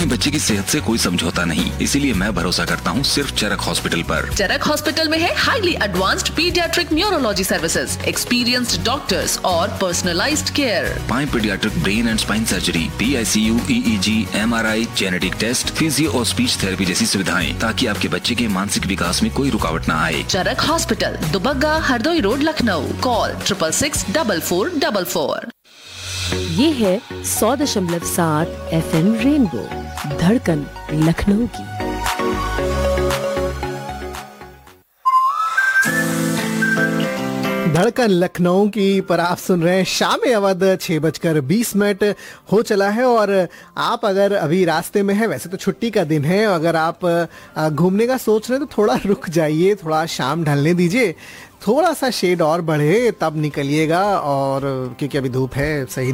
अपने बच्चे की सेहत से कोई समझौता नहीं, इसीलिए मैं भरोसा करता हूँ सिर्फ चरक हॉस्पिटल पर। चरक हॉस्पिटल में है highly advanced paediatric neurology services, experienced doctors और पर्सनलाइज्ड केयर। पाए paediatric brain and spine surgery, PICU, EEG, MRI, genetic test, physio और स्पीच थेरेपी जैसी सुविधाएं, ताकि आपके बच्चे के मानसिक विकास में कोई रुकावट न आए। चरक hospital, Dubagga, Hardoi road, Lucknow. Call 666444। ये है 100.7 FM रेनबो, धड़कन लखनऊ की। धड़कन लखनऊ की पर आप सुन रहे हैं शाम अवध 6:20 हो चला है। और आप अगर अभी रास्ते में हैं, वैसे तो छुट्टी का दिन है, अगर आप घूमने का सोच रहे हैं तो थोड़ा रुक जाइए, थोड़ा शाम ढलने दीजिए, थोड़ा सा शेड और बढ़े तब निकलिएगा। और क्योंकि अभी धूप है, सही